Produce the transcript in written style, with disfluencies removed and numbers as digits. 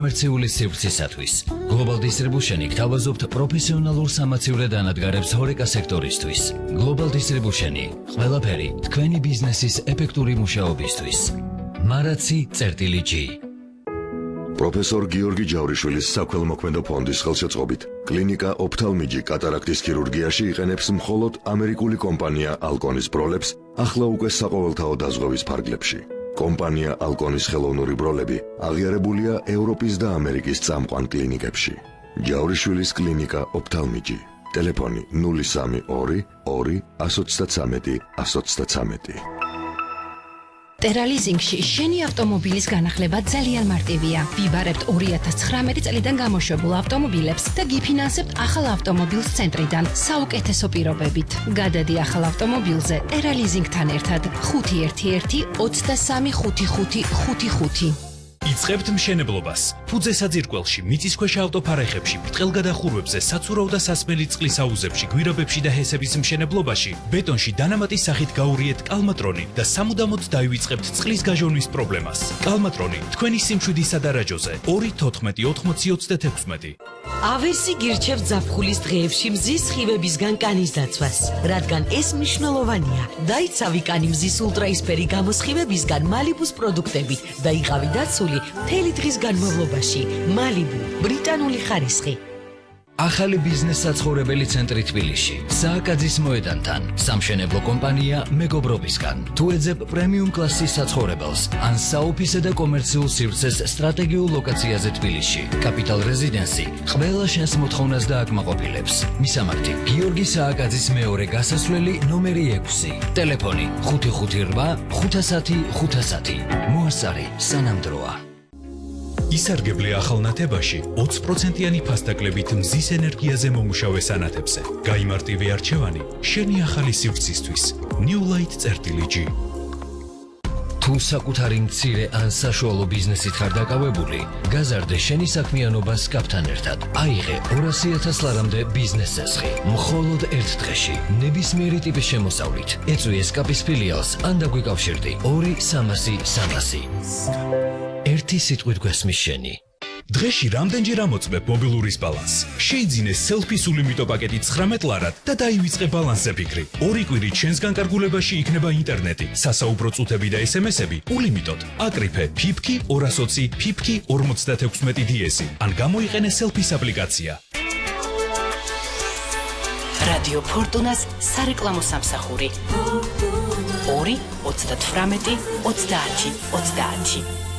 კომერციული სივრცისათვის. Global Distribution-ი გთავაზობთ პროფესიონალურ სამაცივრე დანადგარებს ჰორეკა სექტორისთვის. Global Distribution-ი ყველაფერი თქვენი ბიზნესის ეფექტური მუშაობისთვის. Maracsi.G. პროფესორ გიორგი ჯავრიშვილის საქველმოქმედო ფონდის ხელშეწყობით კლინიკა ოფთალმიჯი კატარაქტის ქირურგიაში იყენებს მხოლოდ ამერიკული კომპანია ალკონის ბროლებს ახლა უკვე საყოველთაო დაზღვევის ფარგლებში. კომპანია ალკონის ხელოვნური ბროლები აღიარებულია ევროპის და ამერიკის წამყვან კლინიკებში. ჯავრიშვილის კლინიკა ოფთალმიჯი. ტელეფონი 032 2 133 133. ტერალიზინგში შენი ავტომობილის განახლება ძალიან მარტივია. ვიბარებთ 2019 წლიდან გამოშვებულ ავტომობილებს და გიფინანსებთ ახალ ავტომობილს ცენტრიდან საუკეთესო პირობებით. გადადი ახალ ავტომობილზე ტერალიზინგთან ერთად 511 23 55 55. იწყებთ მშენებლობას. ფუძე საძირკველში, მიწისქვეშა ავტოფარეხებში, ბრტყელგადახურვებზე, საცურაო და სასმელი წყლის აუზებში, გვირაბებში და ჰესების მშენებლობაში, ბეტონში დანამატის სახით გაურიეთ კალმატრონი და სამუდამოდ დაივიწყებთ წყლის გაჟონვის პრობლემას. კალმატრონი თქვენი სიმშვიდისა და რაჯოზე 2-14-80-36. ავესი გირჩევთ ზაფხულის დღეებში მზის სხივებისგან კანის დაცვას, რადგან ეს მნიშვნელოვანია. დაიცავი კანი მზის ულტრაისფერი გამოსხივებისგან მალიბუს პროდუქტებით და იყავი დაცული მთელი დღის განმავლობაში. მალიბუ, ბრიტანული ხარისხი. ახალი ბიზნეს საცხოვრებელი ცენტრი თბილისში. სააკაძის მოედანთან. სამშენებლო კომპანია მეგობრობისგან. თუ ეძებ პრემიუმ კლასის საცხოვრებელს ან საოფისე და კომერციულ სივრცეს სტრატეგიულ ლოკაციაზე თბილისში. კაპიტალ რეზიდენსი ყველა შენს მოთხოვნას დააკმაყოფილებს. მისამართი: გიორგი სააკაძის მეორე გასასვლელი ნომერი 6. ტელეფონი 558 510 510. მოასწარი სანამდროა. ისარგებლე ახალ ნათებაში 20%-იანი ფასდაკლებით მზის ენერგიაზე მომუშავე სანათებზე. გაიმარტივე არჩევანი შენი ახალი სივრცისთვის. Newlight.G. თუ საკუთარი მცირე ან საშუალო ბიზნესით ხარ დაკავებული, გაზარდე შენი საქმიანობა SCAP-თან ერთად. აიღე 200,000 ლარამდე ბიზნეს წესხი. მხოლოდ ერთ დღეში, ნებისმიერი ტიპის შემოსავლით. ეწვი SCAP-ის ფილიალს ან დაგვიკავშირდი 2-300-300. ერთი სიტყვით გვესმის შენი. დღეში რამდენჯერ ამოწმებ მობილურის ბალანსს? შეიძინე selfie სულიმიტო პაკეტი 19 ლარად და დაივიწყე ბალანსზე ფიქრი. 2 კვირით შენს განკარგულებაში იქნება ინტერნეტი, სასაუბრო წუთები და SMS-ები ულიმიტოდ. აკრიფე ფიფკი 220 ფიფკი 56 DS-ი. ან გამოიყენე selfie-ს აპლიკაცია. რადიო ფორტუნას სარეკლამო სამსახური 2 38 30 30.